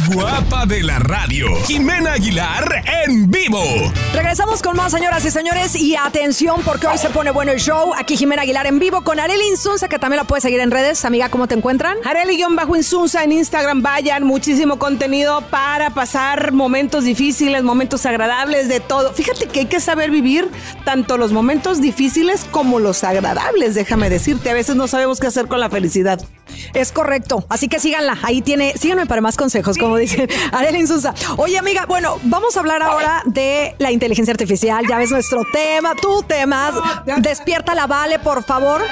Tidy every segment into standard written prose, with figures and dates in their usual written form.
guapa de la radio, Jimena Aguilar en vivo. Regresamos con más, señoras y señores, y atención porque hoy se pone bueno el show. Aquí Jimena Aguilar en vivo con Arely Insunza, que también la puedes seguir en redes. Amiga, ¿cómo te encuentran? Arely-Insunza en Instagram. Vayan, muchísimo contenido para pasar momentos difíciles, momentos agradables, de todo. Fíjate que hay que saber vivir tanto los momentos difíciles como los agradables, déjame decirte. A veces no sabemos qué hacer con la felicidad. Es correcto, así que síganla, síganme para más consejos, como dicen Arely Insunza. Oye, amiga, bueno, vamos a hablar ahora de la inteligencia artificial. Ya ves nuestro tema, tu tema. Despierta la Vale, por favor.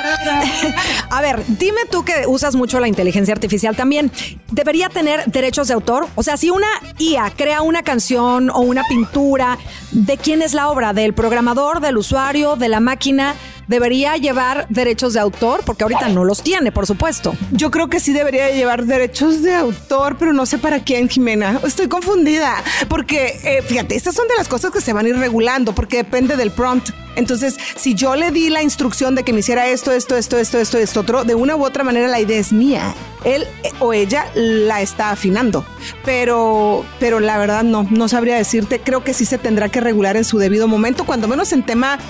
A ver, dime tú que usas mucho la inteligencia artificial también. ¿Debería tener derechos de autor? O sea, si una IA crea una canción o una pintura, ¿de quién es la obra? ¿Del programador, del usuario, de la máquina? ¿Debería llevar derechos de autor? Porque ahorita no los tiene, por supuesto. Yo creo que sí debería llevar derechos de autor, pero no sé para quién, Jimena. Estoy confundida, porque fíjate, estas son de las cosas que se van a ir regulando, porque depende del prompt. Entonces, si yo le di la instrucción de que me hiciera esto, otro, de una u otra manera la idea es mía. Él o ella la está afinando. Pero la verdad no sabría decirte. Creo que sí se tendrá que regular en su debido momento, cuando menos en tema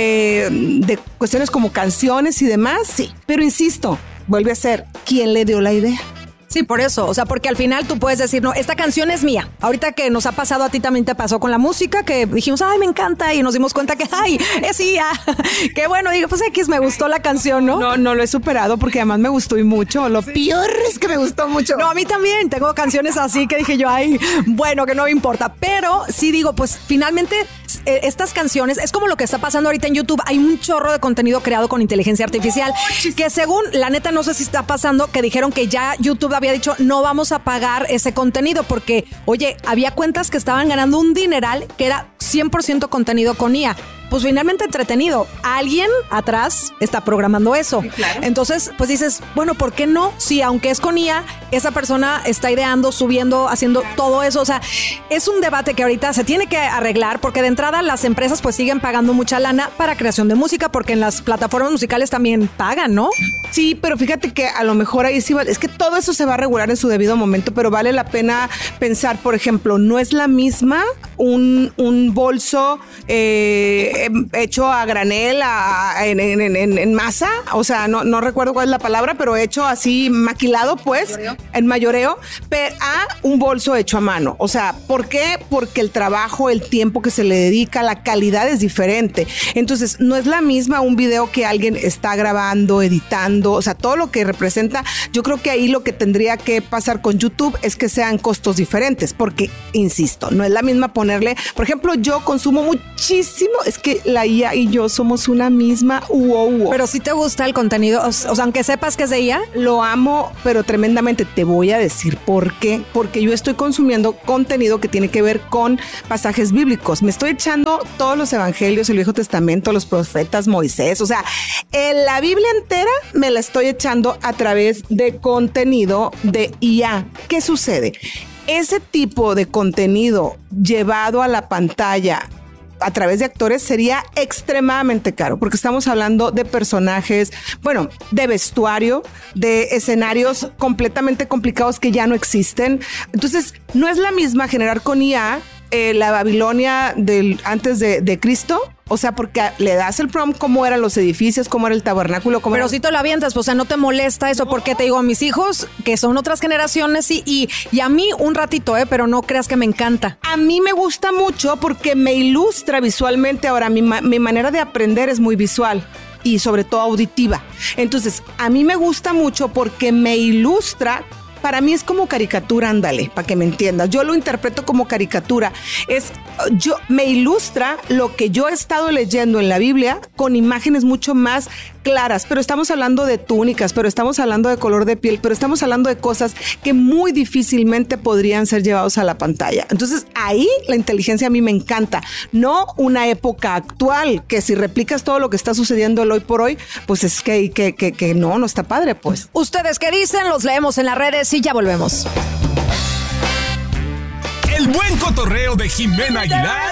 de cuestiones como canciones y demás, sí. Pero insisto, vuelve a ser ¿quién le dio la idea? Sí, por eso, o sea, porque al final tú puedes decir, no, esta canción es mía. Ahorita que nos ha pasado, a ti también te pasó con la música, que dijimos, ay, me encanta, y nos dimos cuenta que, ay, es IA. Qué bueno, digo, pues X, me gustó la canción, ¿no? No lo he superado porque además me gustó y mucho. Lo peor es que me gustó mucho. No, a mí también, tengo canciones así que dije yo, ay, bueno, que no me importa. Pero sí digo, pues finalmente estas canciones, es como lo que está pasando ahorita en YouTube. Hay un chorro de contenido creado con inteligencia artificial, que según, la neta, no sé si está pasando, que dijeron que ya YouTube había dicho, no vamos a pagar ese contenido porque, oye, había cuentas que estaban ganando un dineral que era 100% contenido con IA. Pues finalmente entretenido. Alguien atrás está programando eso. Sí, claro. Entonces, pues dices, bueno, ¿por qué no? Si aunque es con IA, esa persona está ideando, subiendo, haciendo todo eso. O sea, es un debate que ahorita se tiene que arreglar, porque de entrada las empresas pues siguen pagando mucha lana para creación de música, porque en las plataformas musicales también pagan, ¿no? Sí, pero fíjate que a lo mejor ahí sí es que todo eso se va a regular en su debido momento, pero vale la pena pensar, por ejemplo, no es la misma un bolso hecho a granel, en masa, o sea, no recuerdo cuál es la palabra, pero hecho así maquilado, pues, en mayoreo, pero a un bolso hecho a mano. O sea, ¿por qué? Porque el trabajo, el tiempo que se le dedica, la calidad es diferente. Entonces, no es la misma un video que alguien está grabando, editando, o sea, todo lo que representa. Yo creo que ahí lo que tendría que pasar con YouTube es que sean costos diferentes, porque, insisto, no es la misma ponerle, por ejemplo, yo consumo muchísimo, es que la IA y yo somos una misma Pero si te gusta el contenido, o sea, aunque sepas que es de IA. Lo amo, pero tremendamente. Te voy a decir por qué. Porque yo estoy consumiendo contenido que tiene que ver con pasajes bíblicos. Me estoy echando todos los evangelios, el Viejo Testamento, los profetas, Moisés. O sea, la Biblia entera me la estoy echando a través de contenido de IA. ¿Qué sucede? Ese tipo de contenido llevado a la pantalla a través de actores sería extremadamente caro, porque estamos hablando de personajes, bueno, de vestuario, de escenarios completamente complicados que ya no existen. Entonces, no es la misma generar con IA la Babilonia antes de Cristo. O sea, porque le das el prompt, cómo eran los edificios, cómo era el tabernáculo. Pero si te lo avientas, pues, o sea, no te molesta eso, porque te digo, a mis hijos, que son otras generaciones, y a mí un ratito, pero no creas que me encanta. A mí me gusta mucho porque me ilustra visualmente. Ahora, mi manera de aprender es muy visual y sobre todo auditiva. Entonces, a mí me gusta mucho porque me ilustra. Para mí es como caricatura, ándale, para que me entiendas. Yo lo interpreto como caricatura. Me ilustra lo que yo he estado leyendo en la Biblia con imágenes mucho más claras. Pero estamos hablando de túnicas, pero estamos hablando de color de piel, pero estamos hablando de cosas que muy difícilmente podrían ser llevados a la pantalla. Entonces, ahí la inteligencia a mí me encanta. No una época actual, que si replicas todo lo que está sucediendo el hoy por hoy, pues es que no está padre, pues. ¿Ustedes qué dicen? Los leemos en las redes y ya volvemos. El buen cotorreo de Jimena Aguilar